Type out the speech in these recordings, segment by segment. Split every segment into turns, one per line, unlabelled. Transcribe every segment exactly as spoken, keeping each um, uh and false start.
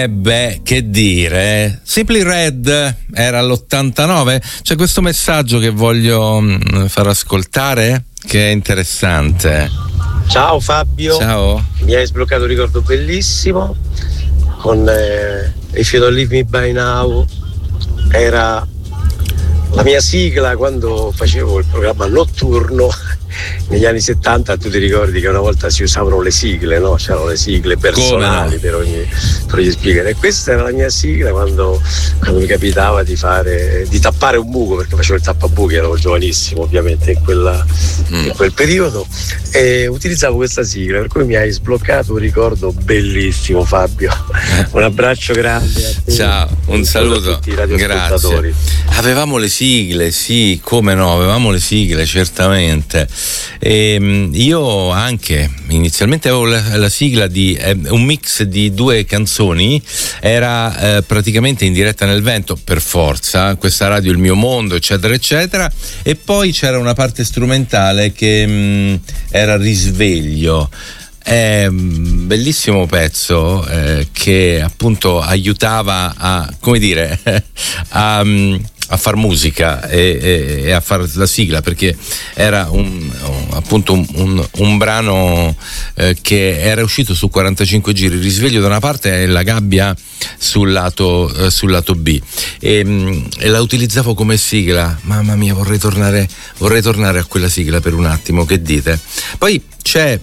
E beh, che dire, Simply Red era all'ottantanove. C'è questo messaggio che voglio far ascoltare, che è interessante.
Ciao Fabio.
Ciao.
Mi hai sbloccato un ricordo bellissimo con eh, If You Don't Leave Me By Now. Era la mia sigla quando facevo il programma notturno negli anni settanta. Tu ti ricordi che una volta si usavano le sigle, no? C'erano le sigle personali, no? per ogni per ogni speaker, e questa era la mia sigla quando, quando mi capitava di fare di tappare un buco, perché facevo il tappabuchi, ero giovanissimo ovviamente in, quella, mm. in quel periodo, e utilizzavo questa sigla, per cui mi hai sbloccato un ricordo bellissimo, Fabio. Un abbraccio grande a te.
Ciao, un saluto, grazie. Avevamo le sigle, sì, come no, avevamo le sigle, certamente. E io anche inizialmente avevo la, la sigla di eh, un mix di due canzoni, era eh, praticamente In diretta nel vento, per forza, Questa radio il mio mondo, eccetera eccetera, e poi c'era una parte strumentale che mh, era Risveglio. È un bellissimo pezzo eh, che appunto aiutava a, come dire, a, a far musica e, e, e a far la sigla, perché era un, appunto un, un, un brano eh, che era uscito su quarantacinque giri, Risveglio da una parte e La gabbia sul lato, eh, sul lato B, e, e la utilizzavo come sigla. Mamma mia, vorrei tornare, vorrei tornare a quella sigla per un attimo, che dite? Poi c'è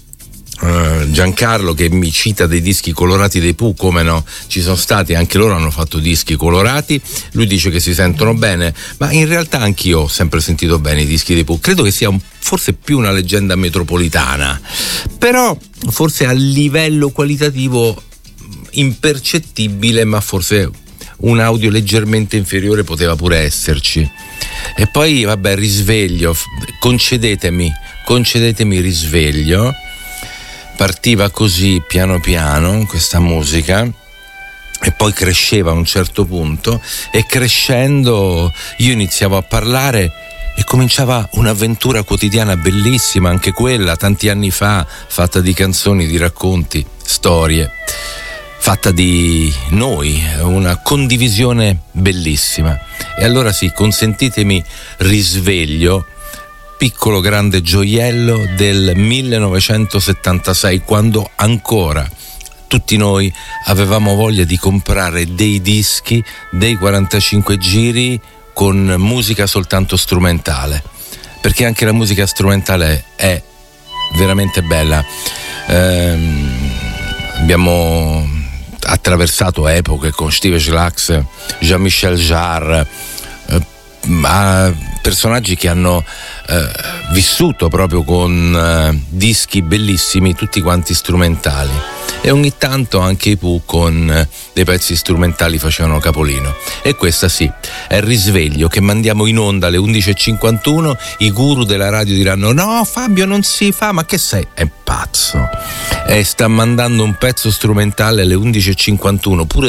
Uh, Giancarlo che mi cita dei dischi colorati dei Pooh, come no, ci sono stati, anche loro hanno fatto dischi colorati, lui dice che si sentono bene, ma in realtà anch'io ho sempre sentito bene i dischi dei Pooh, credo che sia un, forse più una leggenda metropolitana, però forse a livello qualitativo impercettibile, ma forse un audio leggermente inferiore poteva pure esserci. E poi vabbè, Risveglio, concedetemi concedetemi Risveglio. Partiva così piano piano questa musica e poi cresceva a un certo punto, e crescendo io iniziavo a parlare e cominciava un'avventura quotidiana bellissima, anche quella tanti anni fa, fatta di canzoni, di racconti, storie, fatta di noi, una condivisione bellissima. E allora sì, consentitemi Risveglio, piccolo grande gioiello del millenovecentosettantasei, quando ancora tutti noi avevamo voglia di comprare dei dischi, dei quarantacinque giri con musica soltanto strumentale, perché anche la musica strumentale è veramente bella. Ehm, abbiamo attraversato epoche con Steve Schlax, Jean-Michel Jarre, eh, personaggi che hanno eh, vissuto proprio con eh, dischi bellissimi, tutti quanti strumentali, e ogni tanto anche i Pooh con eh, dei pezzi strumentali facevano capolino. E questa sì, è Risveglio, che mandiamo in onda alle undici e cinquantuno. I guru della radio diranno: no Fabio, non si fa, ma che sei? È pazzo, e sta mandando un pezzo strumentale alle undici e cinquantuno, pure